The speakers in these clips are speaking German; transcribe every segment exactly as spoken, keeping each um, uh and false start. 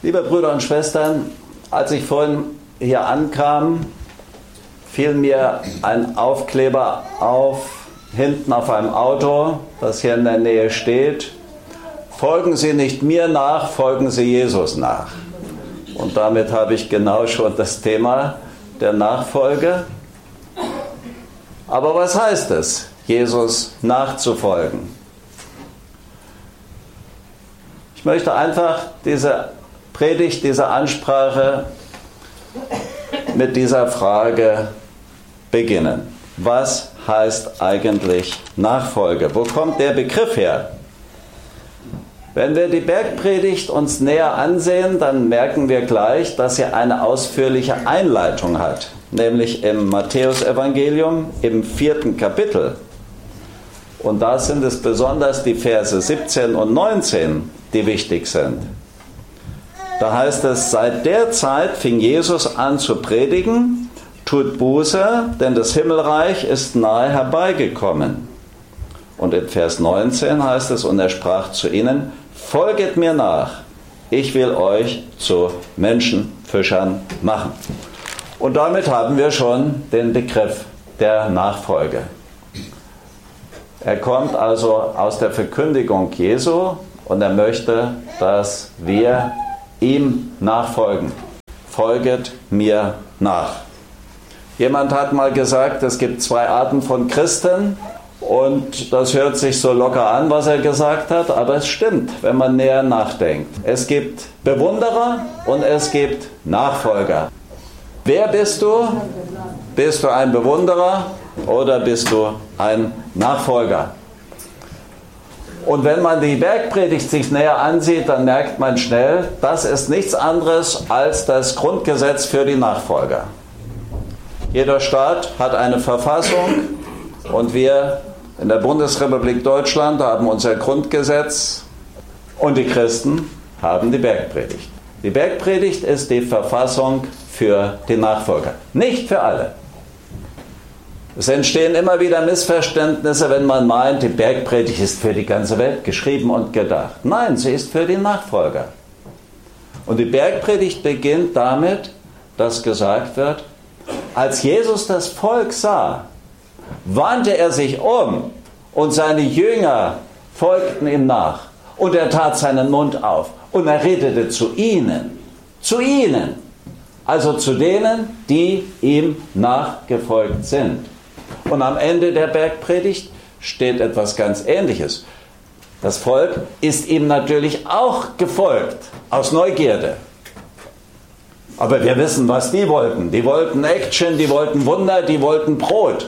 Liebe Brüder und Schwestern, als ich vorhin hier ankam, fiel mir ein Aufkleber auf, hinten auf einem Auto, das hier in der Nähe steht: Folgen Sie nicht mir nach, folgen Sie Jesus nach. Und damit habe ich genau schon das Thema der Nachfolge. Aber was heißt es, Jesus nachzufolgen? Ich möchte einfach diese Predigt, diese Ansprache mit dieser Frage beginnen. Was heißt eigentlich Nachfolge? Wo kommt der Begriff her? Wenn wir die Bergpredigt uns näher ansehen, dann merken wir gleich, dass sie eine ausführliche Einleitung hat, nämlich im Matthäusevangelium im vierten Kapitel. Und da sind es besonders die Verse siebzehn und neunzehn, die wichtig sind. Da heißt es: Seit der Zeit fing Jesus an zu predigen: Tut Buße, denn das Himmelreich ist nahe herbeigekommen. Und in Vers neunzehn heißt es: Und er sprach zu ihnen: Folget mir nach, ich will euch zu Menschenfischern machen. Und damit haben wir schon den Begriff der Nachfolge. Er kommt also aus der Verkündigung Jesu und er möchte, dass wir ihm nachfolgen. Folget mir nach. Jemand hat mal gesagt, es gibt zwei Arten von Christen. Und das hört sich so locker an, was er gesagt hat, aber es stimmt, wenn man näher nachdenkt. Es gibt Bewunderer und es gibt Nachfolger. Wer bist du? Bist du ein Bewunderer oder bist du ein Nachfolger? Und wenn man die Bergpredigt sich näher ansieht, dann merkt man schnell, das ist nichts anderes als das Grundgesetz für die Nachfolger. Jeder Staat hat eine Verfassung und wir in der Bundesrepublik Deutschland haben unser Grundgesetz und die Christen haben die Bergpredigt. Die Bergpredigt ist die Verfassung für die Nachfolger, nicht für alle. Es entstehen immer wieder Missverständnisse, wenn man meint, die Bergpredigt ist für die ganze Welt geschrieben und gedacht. Nein, sie ist für die Nachfolger. Und die Bergpredigt beginnt damit, dass gesagt wird: Als Jesus das Volk sah, wandte er sich um und seine Jünger folgten ihm nach. Und er tat seinen Mund auf und er redete zu ihnen, zu ihnen, also zu denen, die ihm nachgefolgt sind. Und am Ende der Bergpredigt steht etwas ganz Ähnliches. Das Volk ist ihm natürlich auch gefolgt, aus Neugierde. Aber wir wissen, was die wollten. Die wollten Action, die wollten Wunder, die wollten Brot.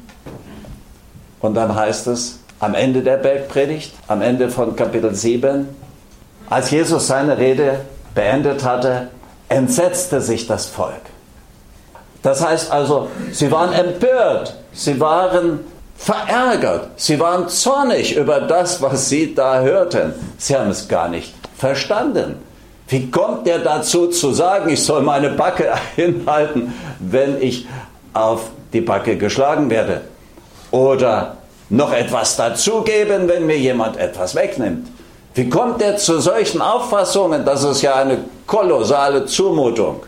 Und dann heißt es am Ende der Bergpredigt, am Ende von Kapitel sieben, als Jesus seine Rede beendet hatte, entsetzte sich das Volk. Das heißt also, sie waren empört, sie waren verärgert, sie waren zornig über das, was sie da hörten. Sie haben es gar nicht verstanden. Wie kommt der dazu zu sagen, ich soll meine Backe hinhalten, wenn ich auf die Backe geschlagen werde? Oder noch etwas dazugeben, wenn mir jemand etwas wegnimmt? Wie kommt der zu solchen Auffassungen? Das ist ja eine kolossale Zumutung.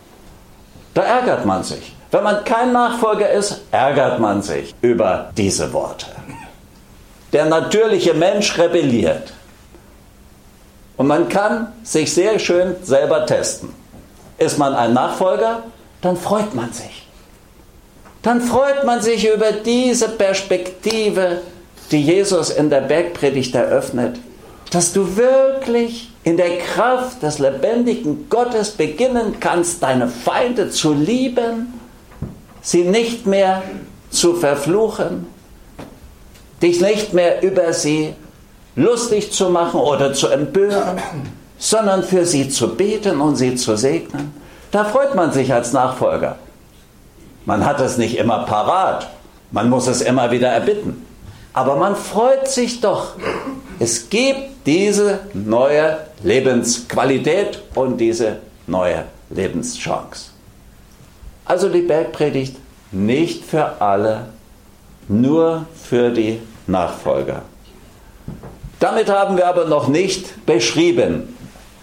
Da ärgert man sich. Wenn man kein Nachfolger ist, ärgert man sich über diese Worte. Der natürliche Mensch rebelliert. Und man kann sich sehr schön selber testen. Ist man ein Nachfolger, dann freut man sich. Dann freut man sich über diese Perspektive, die Jesus in der Bergpredigt eröffnet, dass du wirklich in der Kraft des lebendigen Gottes beginnen kannst, deine Feinde zu lieben, sie nicht mehr zu verfluchen, dich nicht mehr über sie lustig zu machen oder zu empören, sondern für sie zu beten und sie zu segnen. Da freut man sich als Nachfolger. Man hat es nicht immer parat, man muss es immer wieder erbitten. Aber man freut sich doch. Es gibt diese neue Lebensqualität und diese neue Lebenschance. Also die Bergpredigt nicht für alle, nur für die Nachfolger. Damit haben wir aber noch nicht beschrieben,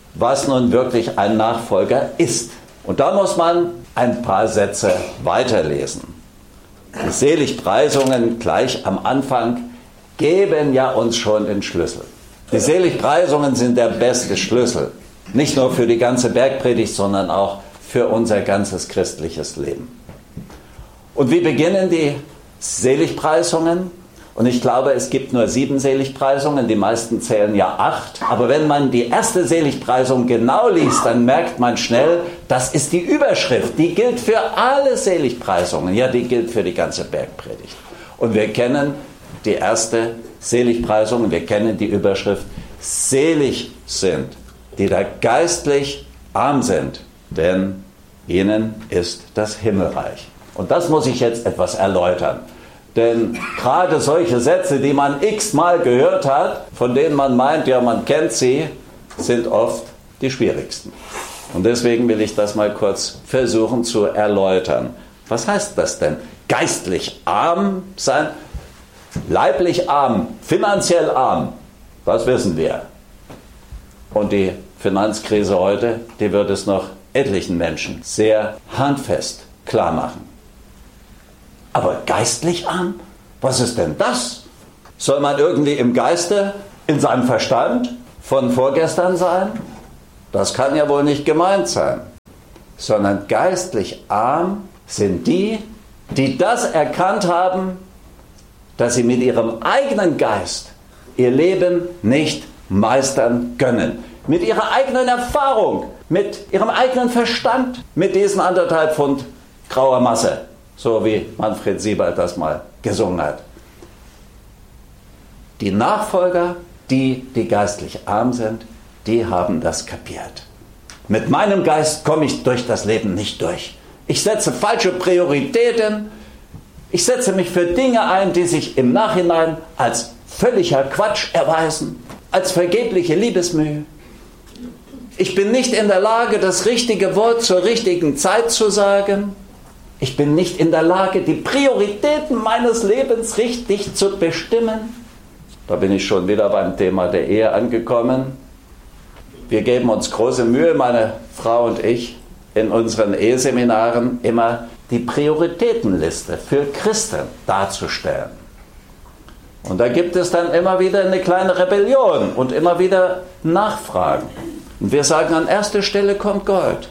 was nun wirklich ein Nachfolger ist. Und da muss man ein paar Sätze weiterlesen. Die Seligpreisungen gleich am Anfang geben ja uns schon den Schlüssel. Die Seligpreisungen sind der beste Schlüssel. Nicht nur für die ganze Bergpredigt, sondern auch für unser ganzes christliches Leben. Und wie beginnen die Seligpreisungen? Und ich glaube, es gibt nur sieben Seligpreisungen, die meisten zählen ja acht. Aber wenn man die erste Seligpreisung genau liest, dann merkt man schnell, das ist die Überschrift. Die gilt für alle Seligpreisungen. Ja, die gilt für die ganze Bergpredigt. Und wir kennen die erste Seligpreisung, wir kennen die Überschrift: Selig sind, die da geistlich arm sind, denn ihnen ist das Himmelreich. Und das muss ich jetzt etwas erläutern. Denn gerade solche Sätze, die man x-mal gehört hat, von denen man meint, ja, man kennt sie, sind oft die schwierigsten. Und deswegen will ich das mal kurz versuchen zu erläutern. Was heißt das denn? Geistlich arm sein? Leiblich arm, finanziell arm, das wissen wir. Und die Finanzkrise heute, die wird es noch etlichen Menschen sehr handfest klar machen. Aber geistlich arm? Was ist denn das? Soll man irgendwie im Geiste, in seinem Verstand von vorgestern sein? Das kann ja wohl nicht gemeint sein. Sondern geistlich arm sind die, die das erkannt haben, dass sie mit ihrem eigenen Geist ihr Leben nicht meistern können. Mit ihrer eigenen Erfahrung, mit ihrem eigenen Verstand, mit diesen anderthalb Pfund grauer Masse. So wie Manfred Siebald das mal gesungen hat. Die Nachfolger, die, die geistlich arm sind, die haben das kapiert. Mit meinem Geist komme ich durch das Leben nicht durch. Ich setze falsche Prioritäten. Ich setze mich für Dinge ein, die sich im Nachhinein als völliger Quatsch erweisen, als vergebliche Liebesmühe. Ich bin nicht in der Lage, das richtige Wort zur richtigen Zeit zu sagen. Ich bin nicht in der Lage, die Prioritäten meines Lebens richtig zu bestimmen. Da bin ich schon wieder beim Thema der Ehe angekommen. Wir geben uns große Mühe, meine Frau und ich, in unseren Eheseminaren immer die Prioritätenliste für Christen darzustellen. Und da gibt es dann immer wieder eine kleine Rebellion und immer wieder Nachfragen. Und wir sagen, an erster Stelle kommt Gott.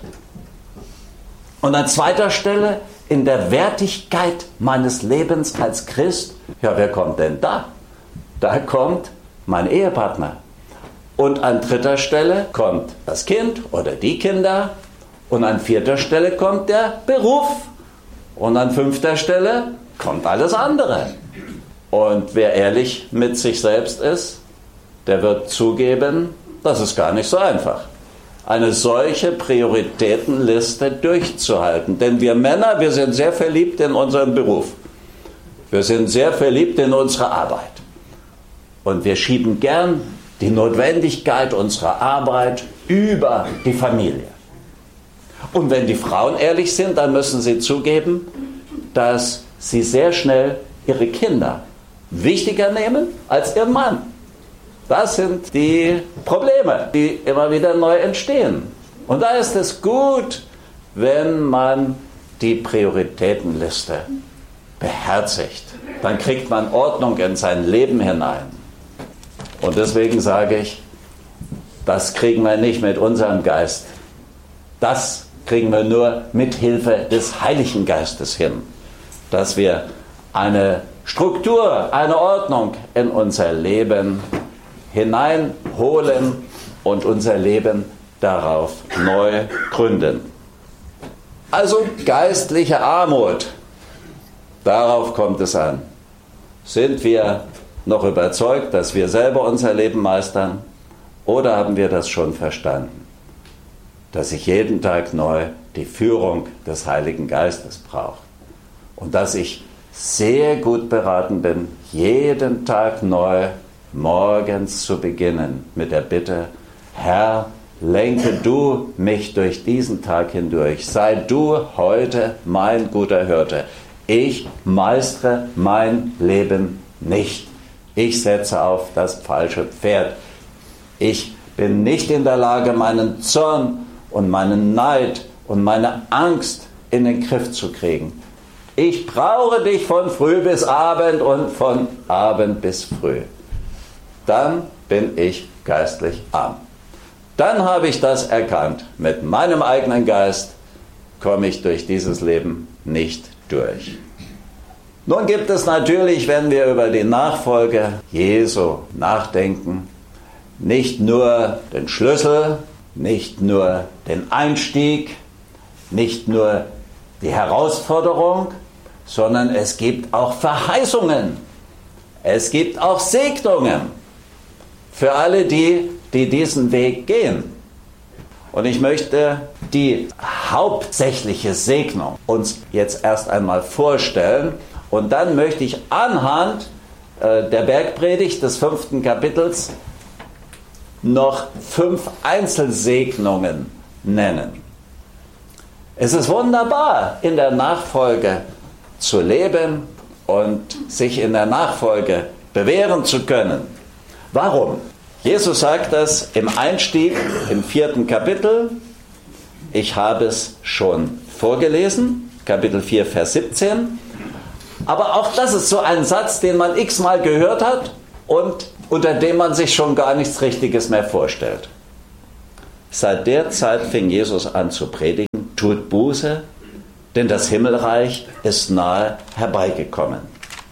Und an zweiter Stelle, in der Wertigkeit meines Lebens als Christ, ja, wer kommt denn da? Da kommt mein Ehepartner. Und an dritter Stelle kommt das Kind oder die Kinder. Und an vierter Stelle kommt der Beruf. Und an fünfter Stelle kommt alles andere. Und wer ehrlich mit sich selbst ist, der wird zugeben, das ist gar nicht so einfach, eine solche Prioritätenliste durchzuhalten. Denn wir Männer, wir sind sehr verliebt in unseren Beruf. Wir sind sehr verliebt in unsere Arbeit. Und wir schieben gern die Notwendigkeit unserer Arbeit über die Familie. Und wenn die Frauen ehrlich sind, dann müssen sie zugeben, dass sie sehr schnell ihre Kinder wichtiger nehmen als ihren Mann. Das sind die Probleme, die immer wieder neu entstehen. Und da ist es gut, wenn man die Prioritätenliste beherzigt. Dann kriegt man Ordnung in sein Leben hinein. Und deswegen sage ich, das kriegen wir nicht mit unserem Geist. Das kriegen wir nur mit Hilfe des Heiligen Geistes hin. Dass wir eine Struktur, eine Ordnung in unser Leben hineinholen und unser Leben darauf neu gründen. Also geistliche Armut, darauf kommt es an. Sind wir noch überzeugt, dass wir selber unser Leben meistern, oder haben wir das schon verstanden, dass ich jeden Tag neu die Führung des Heiligen Geistes brauche und dass ich sehr gut beraten bin, jeden Tag neu morgens zu beginnen mit der Bitte: Herr, lenke du mich durch diesen Tag hindurch. Sei du heute mein guter Hirte. Ich meistere mein Leben nicht. Ich setze auf das falsche Pferd. Ich bin nicht in der Lage, meinen Zorn und meinen Neid und meine Angst in den Griff zu kriegen. Ich brauche dich von früh bis Abend und von Abend bis früh. Dann bin ich geistlich arm. Dann habe ich das erkannt. Mit meinem eigenen Geist komme ich durch dieses Leben nicht durch. Nun gibt es natürlich, wenn wir über die Nachfolge Jesu nachdenken, nicht nur den Schlüssel, nicht nur den Einstieg, nicht nur die Herausforderung, sondern es gibt auch Verheißungen. Es gibt auch Segnungen für alle die, die diesen Weg gehen. Und ich möchte die hauptsächliche Segnung uns jetzt erst einmal vorstellen. Und dann möchte ich anhand äh, der Bergpredigt des fünften Kapitels noch fünf Einzelsegnungen nennen. Es ist wunderbar, in der Nachfolge zu leben und sich in der Nachfolge bewähren zu können. Warum? Jesus sagt das im Einstieg im vierten Kapitel. Ich habe es schon vorgelesen, Kapitel vier, Vers siebzehn. Aber auch das ist so ein Satz, den man x-mal gehört hat und unter dem man sich schon gar nichts Richtiges mehr vorstellt. Seit der Zeit fing Jesus an zu predigen, tut Buße, denn das Himmelreich ist nahe herbeigekommen.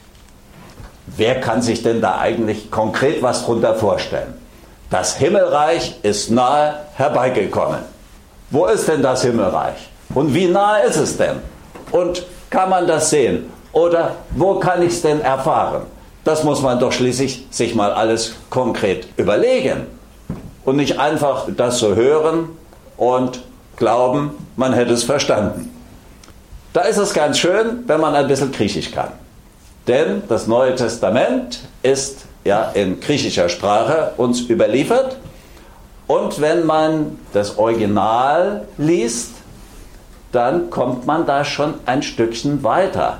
Wer kann sich denn da eigentlich konkret was drunter vorstellen? Das Himmelreich ist nahe herbeigekommen. Wo ist denn das Himmelreich? Und wie nahe ist es denn? Und kann man das sehen? Oder wo kann ich es denn erfahren? Das muss man doch schließlich sich mal alles konkret überlegen. Und nicht einfach das so hören und glauben, man hätte es verstanden. Da ist es ganz schön, wenn man ein bisschen Griechisch kann. Denn das Neue Testament ist ja in griechischer Sprache uns überliefert. Und wenn man das Original liest, dann kommt man da schon ein Stückchen weiter.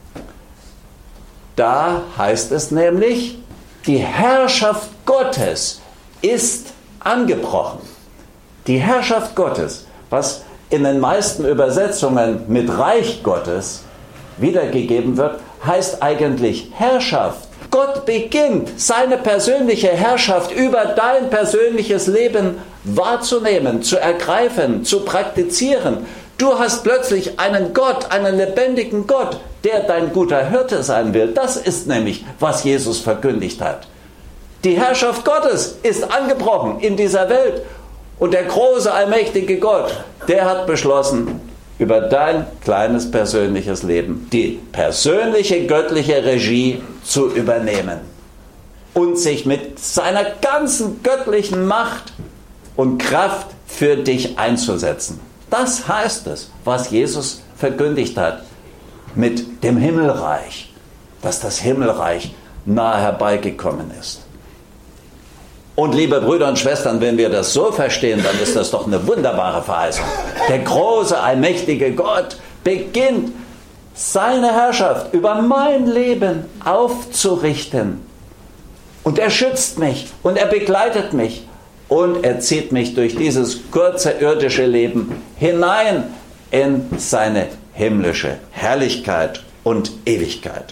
Da heißt es nämlich, die Herrschaft Gottes ist angebrochen. Die Herrschaft Gottes, was in den meisten Übersetzungen mit Reich Gottes wiedergegeben wird, heißt eigentlich Herrschaft. Gott beginnt, seine persönliche Herrschaft über dein persönliches Leben wahrzunehmen, zu ergreifen, zu praktizieren. Du hast plötzlich einen Gott, einen lebendigen Gott, der dein guter Hirte sein will. Das ist nämlich, was Jesus verkündigt hat. Die Herrschaft Gottes ist angebrochen in dieser Welt. Und der große, allmächtige Gott, der hat beschlossen, über dein kleines persönliches Leben die persönliche göttliche Regie zu übernehmen und sich mit seiner ganzen göttlichen Macht und Kraft für dich einzusetzen. Das heißt es, was Jesus verkündigt hat mit dem Himmelreich, dass das Himmelreich nahe herbeigekommen ist. Und liebe Brüder und Schwestern, wenn wir das so verstehen, dann ist das doch eine wunderbare Verheißung. Der große, allmächtige Gott beginnt, seine Herrschaft über mein Leben aufzurichten. Und er schützt mich und er begleitet mich und er zieht mich durch dieses kurze irdische Leben hinein in seine himmlische Herrlichkeit und Ewigkeit.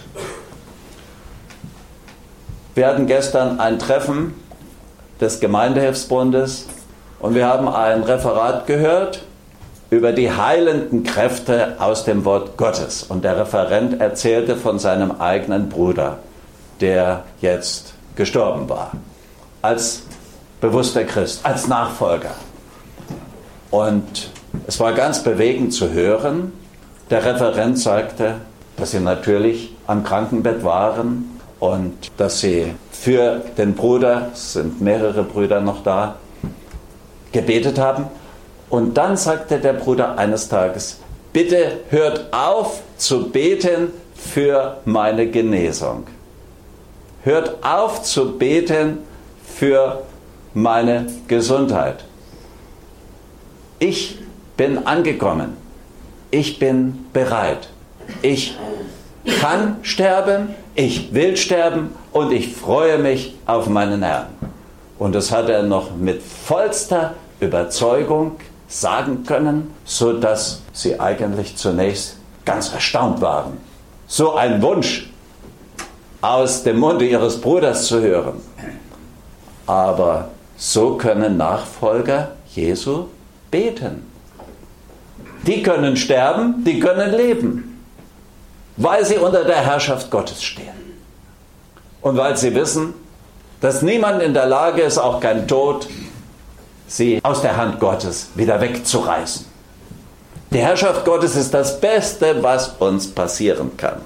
Wir hatten gestern ein Treffen des Gemeindehilfsbundes und wir haben ein Referat gehört über die heilenden Kräfte aus dem Wort Gottes. Und der Referent erzählte von seinem eigenen Bruder, der jetzt gestorben war, als bewusster Christ, als Nachfolger. Und es war ganz bewegend zu hören. Der Referent sagte, dass sie natürlich am Krankenbett waren und dass sie für den Bruder, es sind mehrere Brüder noch da, gebetet haben. Und dann sagte der Bruder eines Tages, bitte hört auf zu beten für meine Genesung. Hört auf zu beten für meine Gesundheit. Ich bin angekommen. Ich bin bereit. Ich kann sterben, ich will sterben und ich freue mich auf meinen Herrn. Und das hat er noch mit vollster Überzeugung sagen können, so dass sie eigentlich zunächst ganz erstaunt waren. So ein Wunsch aus dem Munde ihres Bruders zu hören. Aber so können Nachfolger Jesu beten. Die können sterben, die können leben, weil sie unter der Herrschaft Gottes stehen. Und weil sie wissen, dass niemand in der Lage ist, auch kein Tod, sie aus der Hand Gottes wieder wegzureißen. Die Herrschaft Gottes ist das Beste, was uns passieren kann.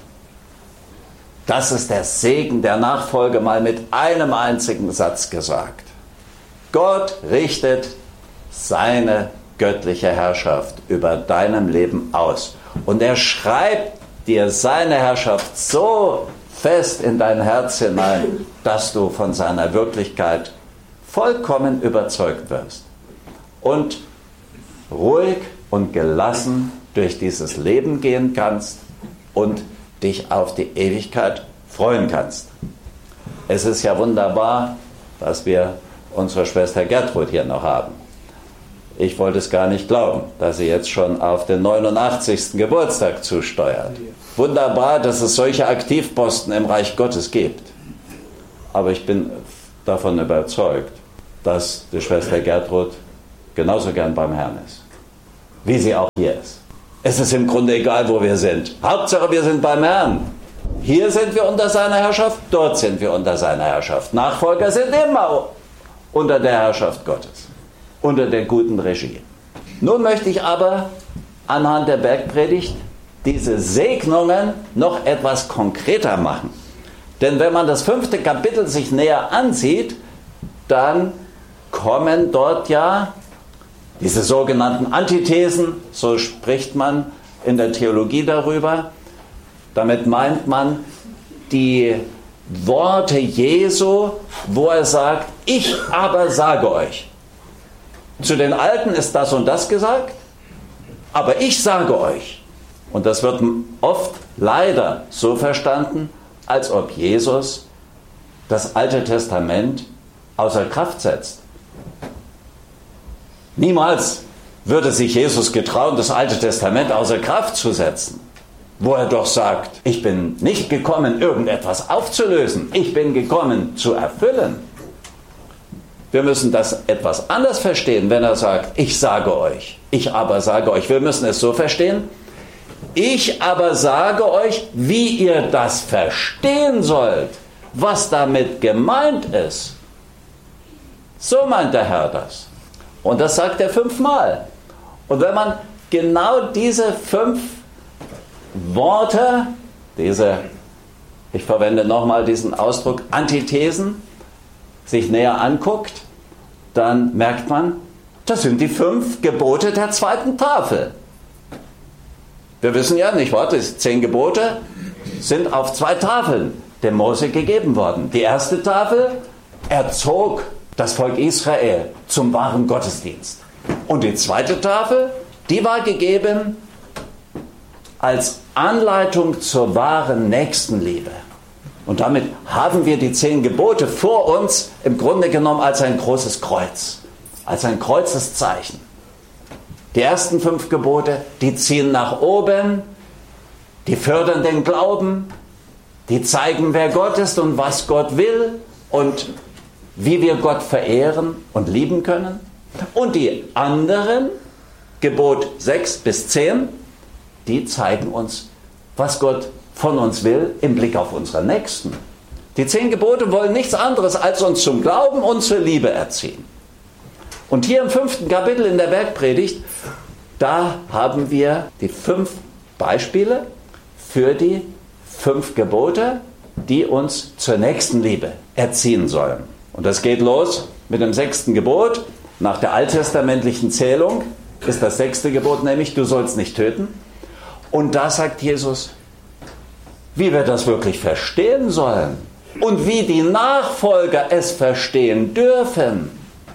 Das ist der Segen der Nachfolge, mal mit einem einzigen Satz gesagt. Gott richtet seine göttliche Herrschaft über deinem Leben aus. Und er schreibt dir seine Herrschaft so fest in dein Herz hinein, dass du von seiner Wirklichkeit vollkommen überzeugt wirst. Und ruhig und gelassen durch dieses Leben gehen kannst und dich auf die Ewigkeit freuen kannst. Es ist ja wunderbar, dass wir unsere Schwester Gertrud hier noch haben. Ich wollte es gar nicht glauben, dass sie jetzt schon auf den neunundachtzigsten Geburtstag zusteuert. Wunderbar, dass es solche Aktivposten im Reich Gottes gibt. Aber ich bin davon überzeugt, dass die Schwester Gertrud genauso gern beim Herrn ist, wie sie auch hier ist. Es ist im Grunde egal, wo wir sind. Hauptsache, wir sind beim Herrn. Hier sind wir unter seiner Herrschaft, dort sind wir unter seiner Herrschaft. Nachfolger sind immer unter der Herrschaft Gottes, unter der guten Regie. Nun möchte ich aber anhand der Bergpredigt diese Segnungen noch etwas konkreter machen. Denn wenn man das fünfte Kapitel sich näher ansieht, dann kommen dort ja diese sogenannten Antithesen, so spricht man in der Theologie darüber. Damit meint man die Worte Jesu, wo er sagt, ich aber sage euch. Zu den Alten ist das und das gesagt, aber ich sage euch. Und das wird oft leider so verstanden, als ob Jesus das Alte Testament außer Kraft setzt. Niemals würde sich Jesus getrauen, das Alte Testament außer Kraft zu setzen, wo er doch sagt, ich bin nicht gekommen, irgendetwas aufzulösen, ich bin gekommen, zu erfüllen. Wir müssen das etwas anders verstehen, wenn er sagt, ich sage euch, ich aber sage euch. Wir müssen es so verstehen, ich aber sage euch, wie ihr das verstehen sollt, was damit gemeint ist. So meint der Herr das. Und das sagt er fünfmal. Und wenn man genau diese fünf Worte, diese, ich verwende nochmal diesen Ausdruck, Antithesen, sich näher anguckt, dann merkt man, das sind die fünf Gebote der zweiten Tafel. Wir wissen ja nicht, wahr, die zehn Gebote sind auf zwei Tafeln dem Mose gegeben worden. Die erste Tafel erzog das Volk Israel zum wahren Gottesdienst. Und die zweite Tafel, die war gegeben als Anleitung zur wahren Nächstenliebe. Und damit haben wir die zehn Gebote vor uns im Grunde genommen als ein großes Kreuz, als ein Kreuzeszeichen. Die ersten fünf Gebote, die ziehen nach oben, die fördern den Glauben, die zeigen, wer Gott ist und was Gott will und wie wir Gott verehren und lieben können. Und die anderen, Gebot sechs bis zehn, die zeigen uns, was Gott von uns will im Blick auf unsere Nächsten. Die zehn Gebote wollen nichts anderes als uns zum Glauben und zur Liebe erziehen. Und hier im fünften Kapitel in der Bergpredigt, da haben wir die fünf Beispiele für die fünf Gebote, die uns zur Nächstenliebe erziehen sollen. Und das geht los mit dem sechsten Gebot. Nach der alttestamentlichen Zählung ist das sechste Gebot nämlich, du sollst nicht töten. Und da sagt Jesus, wie wir das wirklich verstehen sollen und wie die Nachfolger es verstehen dürfen.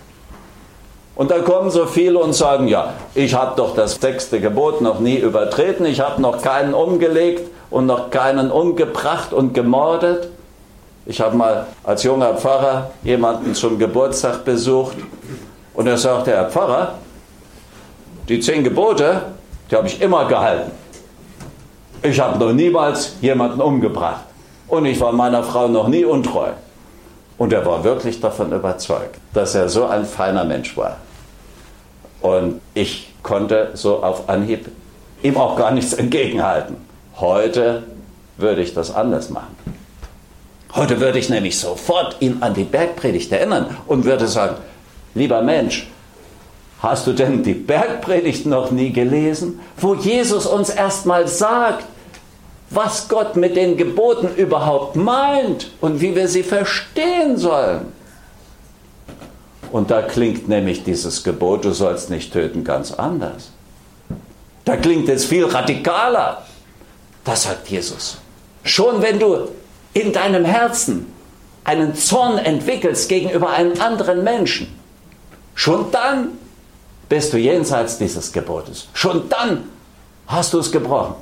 Und da kommen so viele und sagen, ja, ich habe doch das sechste Gebot noch nie übertreten, ich habe noch keinen umgelegt und noch keinen umgebracht und gemordet. Ich habe mal als junger Pfarrer jemanden zum Geburtstag besucht und er sagte, Herr Pfarrer, die zehn Gebote, die habe ich immer gehalten. Ich habe noch niemals jemanden umgebracht und ich war meiner Frau noch nie untreu. Und er war wirklich davon überzeugt, dass er so ein feiner Mensch war. Und ich konnte so auf Anhieb ihm auch gar nichts entgegenhalten. Heute würde ich das anders machen. Heute würde ich nämlich sofort ihn an die Bergpredigt erinnern und würde sagen, lieber Mensch, hast du denn die Bergpredigt noch nie gelesen, wo Jesus uns erstmal sagt, was Gott mit den Geboten überhaupt meint und wie wir sie verstehen sollen? Und da klingt nämlich dieses Gebot, du sollst nicht töten, ganz anders. Da klingt es viel radikaler. Das sagt Jesus. Schon wenn du in deinem Herzen einen Zorn entwickelst gegenüber einem anderen Menschen, schon dann bist du jenseits dieses Gebotes. Schon dann hast du es gebrochen.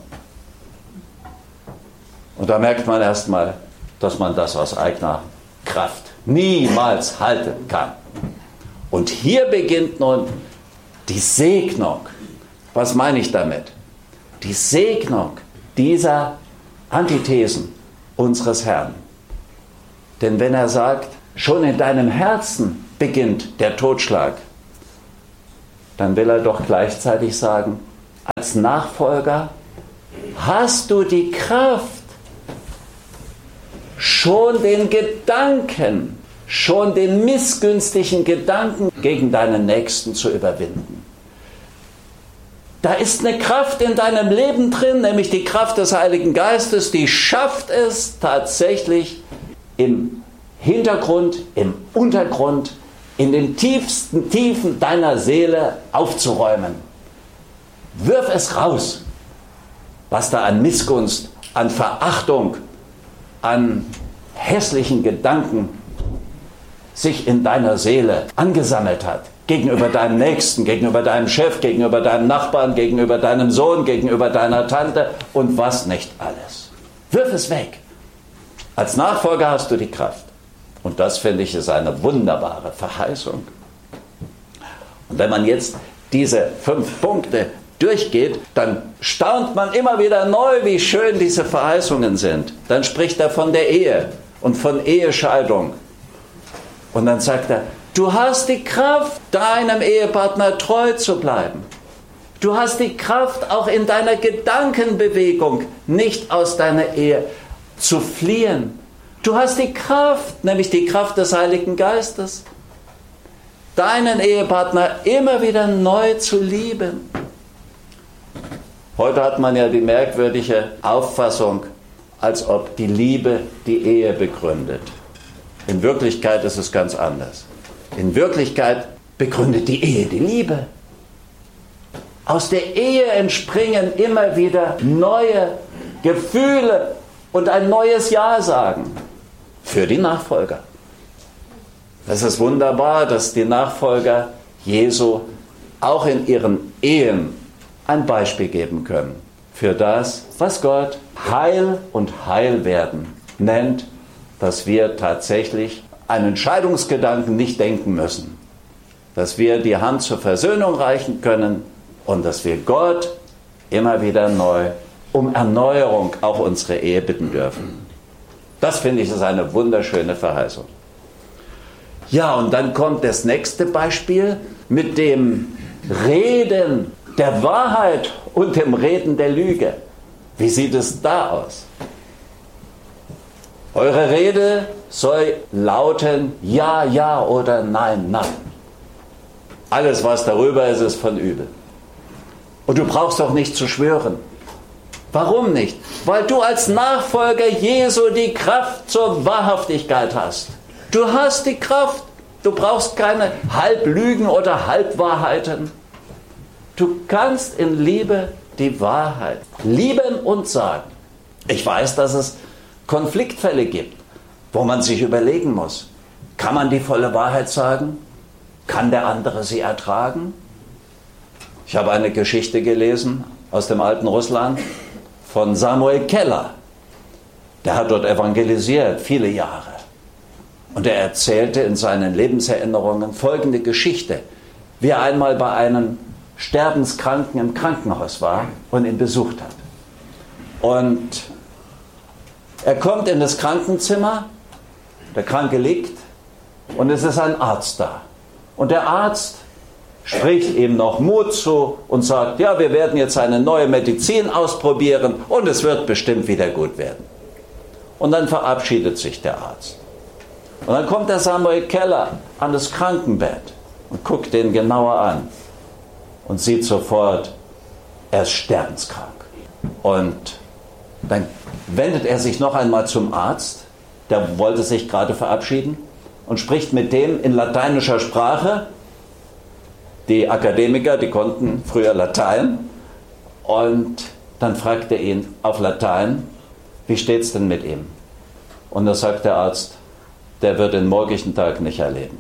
Und da merkt man erstmal, dass man das aus eigener Kraft niemals halten kann. Und hier beginnt nun die Segnung. Was meine ich damit? Die Segnung dieser Antithesen unseres Herrn. Denn wenn er sagt, schon in deinem Herzen beginnt der Totschlag, dann will er doch gleichzeitig sagen, als Nachfolger hast du die Kraft, schon den Gedanken, schon den missgünstigen Gedanken gegen deinen Nächsten zu überwinden. Da ist eine Kraft in deinem Leben drin, nämlich die Kraft des Heiligen Geistes, die schafft es tatsächlich im Hintergrund, im Untergrund, in den tiefsten Tiefen deiner Seele aufzuräumen. Wirf es raus, was da an Missgunst, an Verachtung, an hässlichen Gedanken sich in deiner Seele angesammelt hat. Gegenüber deinem Nächsten, gegenüber deinem Chef, gegenüber deinem Nachbarn, gegenüber deinem Sohn, gegenüber deiner Tante und was nicht alles. Wirf es weg. Als Nachfolger hast du die Kraft. Und das, finde ich, ist eine wunderbare Verheißung. Und wenn man jetzt diese fünf Punkte durchgeht, dann staunt man immer wieder neu, wie schön diese Verheißungen sind. Dann spricht er von der Ehe und von Ehescheidung. Und dann sagt er, du hast die Kraft, deinem Ehepartner treu zu bleiben. Du hast die Kraft, auch in deiner Gedankenbewegung nicht aus deiner Ehe zu fliehen. Du hast die Kraft, nämlich die Kraft des Heiligen Geistes, deinen Ehepartner immer wieder neu zu lieben. Heute hat man ja die merkwürdige Auffassung, als ob die Liebe die Ehe begründet. In Wirklichkeit ist es ganz anders. In Wirklichkeit begründet die Ehe die Liebe. Aus der Ehe entspringen immer wieder neue Gefühle und ein neues Ja sagen für die Nachfolger. Es ist wunderbar, dass die Nachfolger Jesu auch in ihren Ehen ein Beispiel geben können für das, was Gott Heil und Heilwerden nennt, dass wir tatsächlich einen Scheidungsgedanken nicht denken müssen, dass wir die Hand zur Versöhnung reichen können und dass wir Gott immer wieder neu um Erneuerung auch unsere Ehe bitten dürfen. Das, finde ich, ist eine wunderschöne Verheißung. Ja, und dann kommt das nächste Beispiel mit dem Reden der Wahrheit und dem Reden der Lüge. Wie sieht es da aus? Eure Rede soll lauten Ja, Ja oder Nein, Nein. Alles, was darüber ist, ist von übel. Und du brauchst doch nicht zu schwören. Warum nicht? Weil du als Nachfolger Jesu die Kraft zur Wahrhaftigkeit hast. Du hast die Kraft. Du brauchst keine Halblügen oder Halbwahrheiten. Du kannst in Liebe die Wahrheit lieben und sagen. Ich weiß, dass es Konfliktfälle gibt, wo man sich überlegen muss, kann man die volle Wahrheit sagen? Kann der andere sie ertragen? Ich habe eine Geschichte gelesen aus dem alten Russland von Samuel Keller. Der hat dort evangelisiert, viele Jahre. Und er erzählte in seinen Lebenserinnerungen folgende Geschichte, wie er einmal bei einem Sterbenskranken im Krankenhaus war und ihn besucht hat. Und er kommt in das Krankenzimmer, der Kranke liegt und es ist ein Arzt da. Und der Arzt spricht ihm noch Mut zu und sagt, ja, wir werden jetzt eine neue Medizin ausprobieren und es wird bestimmt wieder gut werden. Und dann verabschiedet sich der Arzt. Und dann kommt der Samuel Keller an das Krankenbett und guckt den genauer an und sieht sofort, er ist sterbenskrank. Und dann wendet er sich noch einmal zum Arzt, der wollte sich gerade verabschieden, und spricht mit dem in lateinischer Sprache. Die Akademiker, die konnten früher Latein. Und dann fragt er ihn auf Latein, wie steht's denn mit ihm? Und da sagt der Arzt, der wird den morgigen Tag nicht erleben.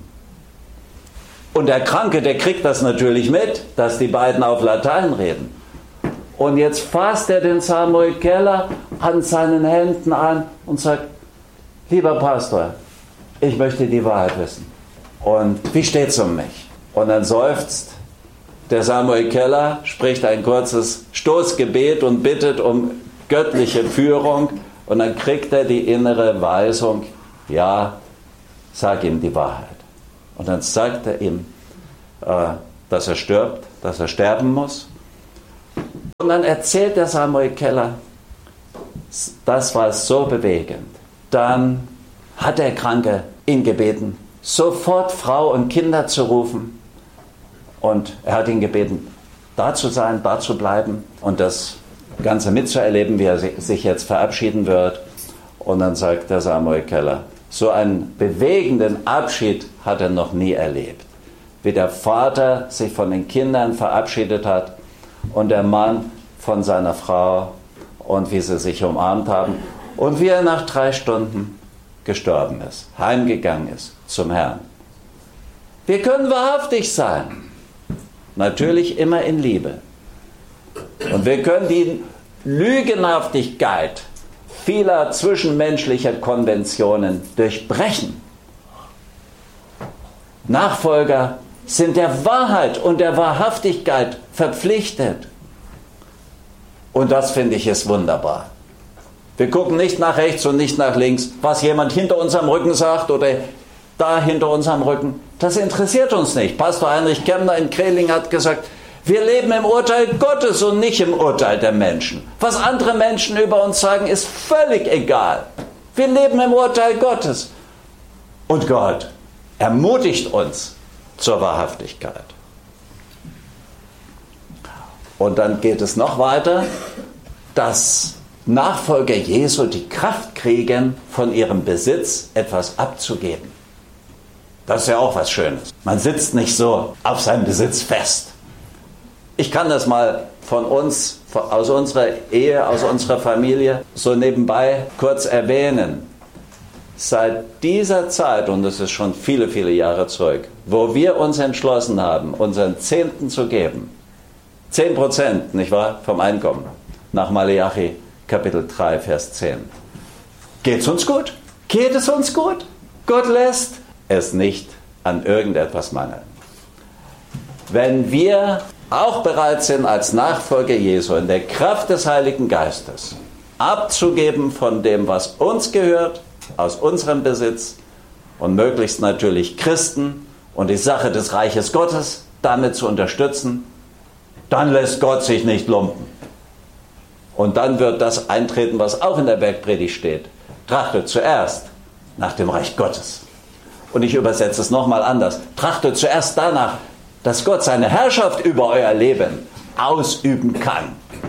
Und der Kranke, der kriegt das natürlich mit, dass die beiden auf Latein reden. Und jetzt fasst er den Samuel Keller an seinen Händen an und sagt, lieber Pastor, ich möchte die Wahrheit wissen. Und wie steht's um mich? Und dann seufzt der Samuel Keller, spricht ein kurzes Stoßgebet und bittet um göttliche Führung. Und dann kriegt er die innere Weisung, ja, sag ihm die Wahrheit. Und dann sagt er ihm, äh, dass er stirbt, dass er sterben muss. Und dann erzählt der Samuel Keller, das war so bewegend. Dann hat der Kranke ihn gebeten, sofort Frau und Kinder zu rufen. Und er hat ihn gebeten, da zu sein, da zu bleiben und das Ganze mitzuerleben, wie er sich jetzt verabschieden wird. Und dann sagt der Samuel Keller, so einen bewegenden Abschied hat er noch nie erlebt. Wie der Vater sich von den Kindern verabschiedet hat und der Mann von seiner Frau und wie sie sich umarmt haben und wie er nach drei Stunden gestorben ist, heimgegangen ist zum Herrn. Wir können wahrhaftig sein, natürlich immer in Liebe. Und wir können die Lügenhaftigkeit vieler zwischenmenschlicher Konventionen durchbrechen. Nachfolger sind der Wahrheit und der Wahrhaftigkeit verpflichtet. Und das finde ich ist wunderbar. Wir gucken nicht nach rechts und nicht nach links, was jemand hinter unserem Rücken sagt oder da hinter unserem Rücken. Das interessiert uns nicht. Pastor Heinrich Kemmner in Kreling hat gesagt, wir leben im Urteil Gottes und nicht im Urteil der Menschen. Was andere Menschen über uns sagen, ist völlig egal. Wir leben im Urteil Gottes. Und Gott ermutigt uns zur Wahrhaftigkeit. Und dann geht es noch weiter, dass Nachfolger Jesu die Kraft kriegen, von ihrem Besitz etwas abzugeben. Das ist ja auch was Schönes. Man sitzt nicht so auf seinem Besitz fest. Ich kann das mal von uns, aus unserer Ehe, aus unserer Familie, so nebenbei kurz erwähnen. Seit dieser Zeit, und das ist schon viele, viele Jahre zurück, wo wir uns entschlossen haben, unseren Zehnten zu geben, zehn Prozent, nicht wahr, vom Einkommen, nach Maleachi Kapitel drei, Vers zehn. Geht's uns gut? Geht es uns gut? Gott lässt es nicht an irgendetwas mangeln. Wenn wir auch bereit sind, als Nachfolger Jesu in der Kraft des Heiligen Geistes abzugeben von dem, was uns gehört, aus unserem Besitz und möglichst natürlich Christen und die Sache des Reiches Gottes damit zu unterstützen, dann lässt Gott sich nicht lumpen. Und dann wird das eintreten, was auch in der Bergpredigt steht. Trachtet zuerst nach dem Reich Gottes. Und ich übersetze es nochmal anders. Trachtet zuerst danach, dass Gott seine Herrschaft über euer Leben ausüben kann.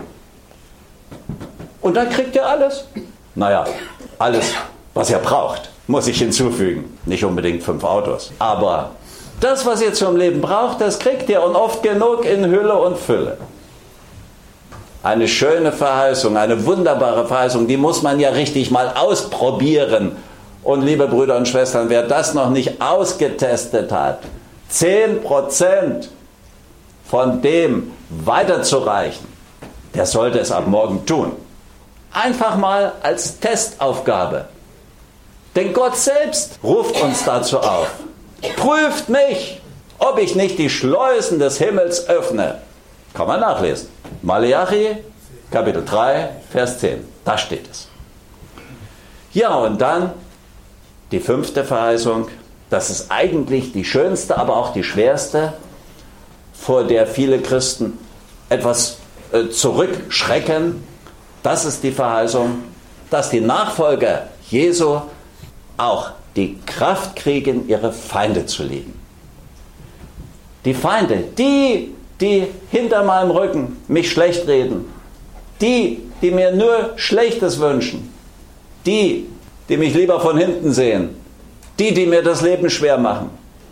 Und dann kriegt ihr alles. Naja, alles, was ihr braucht, muss ich hinzufügen. Nicht unbedingt fünf Autos. Aber das, was ihr zum Leben braucht, das kriegt ihr und oft genug in Hülle und Fülle. Eine schöne Verheißung, eine wunderbare Verheißung, die muss man ja richtig mal ausprobieren. Und liebe Brüder und Schwestern, wer das noch nicht ausgetestet hat, zehn Prozent von dem weiterzureichen, der sollte es ab morgen tun. Einfach mal als Testaufgabe. Denn Gott selbst ruft uns dazu auf. Prüft mich, ob ich nicht die Schleusen des Himmels öffne. Kann man nachlesen. Maleachi, Kapitel drei, Vers zehn. Da steht es. Ja, und dann die fünfte Verheißung. Das ist eigentlich die schönste, aber auch die schwerste, vor der viele Christen etwas äh, zurückschrecken. Das ist die Verheißung, dass die Nachfolger Jesu auch die Kraft kriegen, ihre Feinde zu lieben. Die Feinde, die, die hinter meinem Rücken mich schlecht reden, die, die mir nur Schlechtes wünschen, die, die mich lieber von hinten sehen, die, die mir das Leben schwer machen,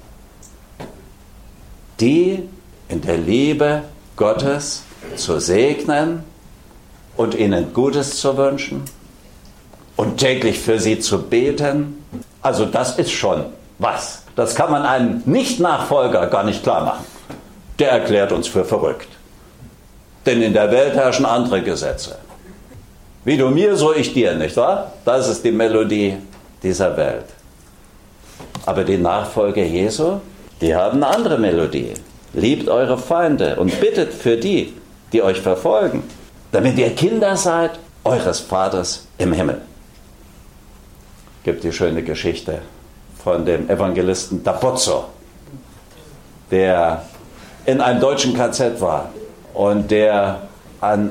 die in der Liebe Gottes zu segnen und ihnen Gutes zu wünschen und täglich für sie zu beten. Also das ist schon was. Das kann man einem Nicht-Nachfolger gar nicht klar machen. Der erklärt uns für verrückt. Denn in der Welt herrschen andere Gesetze. Wie du mir, so ich dir, nicht wahr? Das ist die Melodie dieser Welt. Aber die Nachfolger Jesu, die haben eine andere Melodie. Liebt eure Feinde und bittet für die, die euch verfolgen, damit ihr Kinder seid eures Vaters im Himmel. Es gibt die schöne Geschichte von dem Evangelisten D'Abbozzo, der in einem deutschen K Z war und der an